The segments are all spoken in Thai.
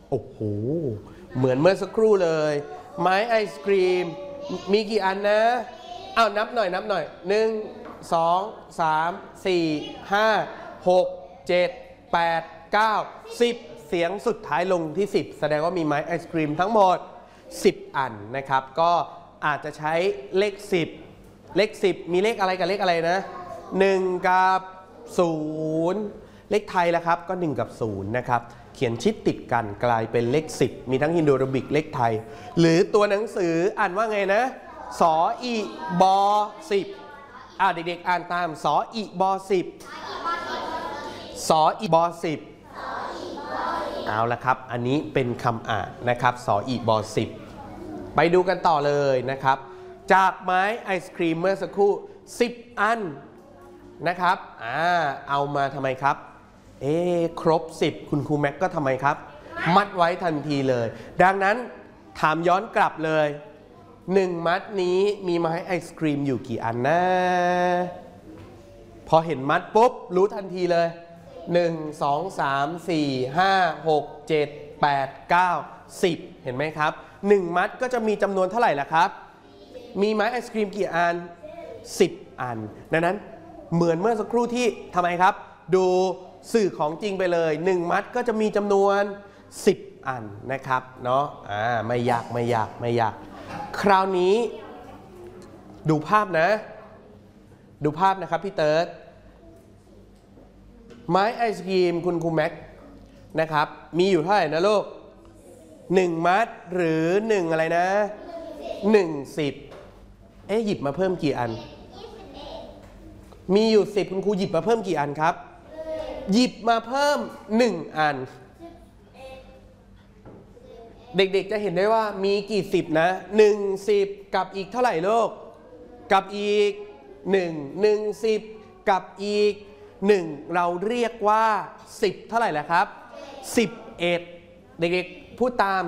โอ้โหเหมือนเมื่อสักครู่เลยไม้ไอศกรีมมีกี่อันนะอ้าวนับหน่อย1 2 3 4 5 6 7 8 9 10เสียงสุดท้ายลงที่10แสดงว่ามีไม้ไอศกรีมทั้งหมด10อันนะครับก็อาจจะใช้เลข10เลข10มีเลขอะไรกับเลขอะไรนะ1กับ0เลขไทยแล้วครับก็1กับ0นะครับเขียนชิดติดกันกลายเป็นเลข10มีทั้งฮินดูอาราบิกเลขไทยหรือตัวหนังสืออ่านว่าไงนะสออีบอ10เด็กๆอ่านตามสออีบอ10สออีบอ10เอาละครับอันนี้เป็นคำอ่านนะครับสออีบอ10ไปดูกันต่อเลยนะครับจากไม้ไอศครีมเมื่อสักครู่10อันนะครับเอามาทำไมครับครบ10คุณครูแม็กก็ทำไมครับมัดไว้ทันทีเลยดังนั้นถามย้อนกลับเลย1มัดนี้มีไม้ไอศครีมอยู่กี่อันนะพอเห็นมัดปุ๊บรู้ทันทีเลย1 2 3 4 5 6 7 8 9 10เห็นไหมครับ1มัดก็จะมีจำนวนเท่าไหร่ล่ะครับมีไม้ไอศครีมกี่อัน10อันดังนั้นเหมือนเมื่อสักครู่ที่ทำไมครับดูสื่อของจริงไปเลย1มัดก็จะมีจำนวน10อันนะครับเนาะไม่ยากคราวนี้ดูภาพนะดูภาพนะครับพี่เติร์ดไม้ไอศกรีมคุณครูแม็กนะครับมีอยู่เท่าไหร่นะลูก1มัดหรือ1อะไรนะ10หยิบมาเพิ่มกี่อันมีอยู่10คุณครูหยิบมาเพิ่มกี่อันครับหยิบมาเพิ่ม1อันเด็กๆจะเห็นได้ว่ามีกี่10นะ10กับอีกเท่าไหร่ลูกกับอีก10กับอีก1เราเรียกว่า10เท่าไหร่แล้วครับ11เด็กๆพูดตาม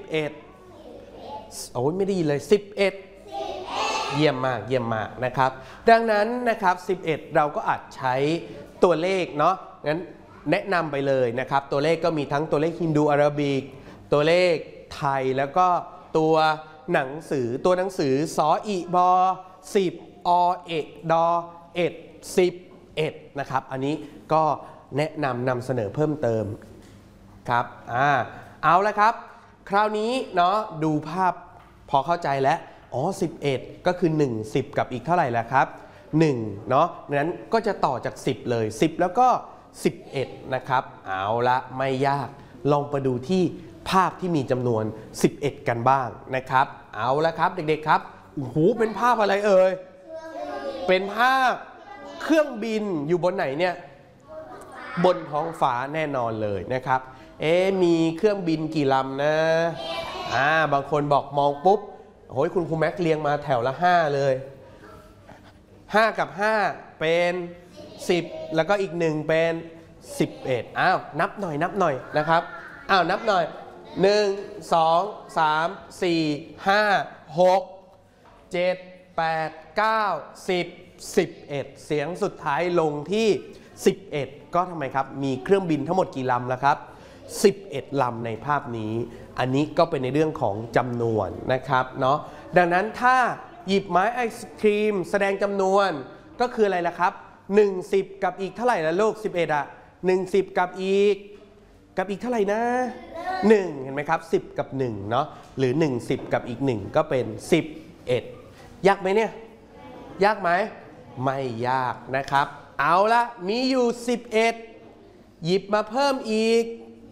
11โอ้ยไม่ได้ยินเลย11เยี่ยมมากนะครับดังนั้นนะครับ11เราก็อาจใช้ตัวเลขเนาะงั้นแนะนำไปเลยนะครับตัวเลขก็มีทั้งตัวเลขฮินดูอาราบิกตัวเลขไทยแล้วก็ตัวหนังสือสออีบอ10อเอกดอเอ็ด11นะครับอันนี้ก็แนะนำเสนอเพิ่มเติมครับเอาละครับคราวนี้เนาะดูภาพพอเข้าใจแล้ว11ก็คือ10กับอีกเท่าไหร่แล้วครับ1เนาะนั้นก็จะต่อจาก10เลย10แล้วก็11นะครับเอาละไม่ยากลองไปดูที่ภาพที่มีจำนวน11กันบ้างนะครับเอาละครับเด็กๆครับโอ้โหเป็นภาพอะไรเอ่ยเป็นภาพเครื่องบินอยู่บนไหนเนี่ยบนท้องฟ้าแน่นอนเลยนะครับมีเครื่องบินกี่ลำนะบางคนบอกมองปุ๊บโอ้ยคุณครูแม็กเรียงมาแถวละ5เลย5กับ5เป็น10แล้วก็อีก1เป็น11นับหน่อยนะครับนับหน่อย1 2 3 4 5 6 7 8 9 10 11เสียงสุดท้ายลงที่11ก็ทำไมครับมีเครื่องบินทั้งหมดกี่ลำแล้วครับ11ลำในภาพนี้อันนี้ก็เป็นในเรื่องของจำนวนนะครับเนาะดังนั้นถ้าหยิบไม้ไอศครีมแสดงจำนวนก็คืออะไรล่ะครับ10กับอีกเท่าไหร่ล่ะลูก1110กับอีกเท่าไหร่นะ1เห็นไหมครับ10กับ1เนาะหรือ10กับอีก1ก็เป็น11ยากไหมเนี่ยยากไหมไม่ยากนะครับเอาละมีอยู่11หยิบมาเพิ่มอีก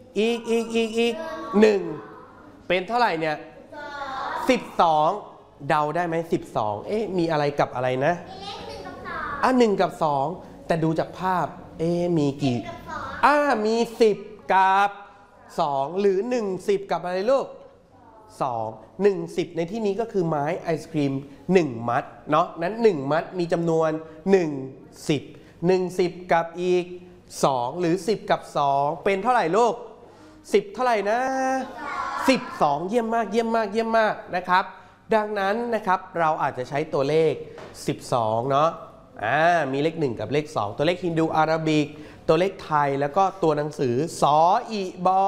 1เป็นเท่าไหร่เนี่ย12เดาได้ไหม12มีอะไรกับอะไรนะ1กับ2แต่ดูจากภาพมีกี่มี10กับ2หรือ10กับอะไรลูก2 10ในที่นี้ก็คือไม้ไอศครีม1มัดเนาะนั้น1มัดมีจำนวน10กับอีก2หรือ10กับ2เป็นเท่าไหร่ลูก10เท่าไหร่นะ12เยี่ยมมากนะครับดังนั้นนะครับเราอาจจะใช้ตัวเลข12เนาะมีเลข1กับเลข2ตัวเลขฮินดูอาราบิกตัวเลขไทยแล้วก็ตัวหนังสือสออีบอ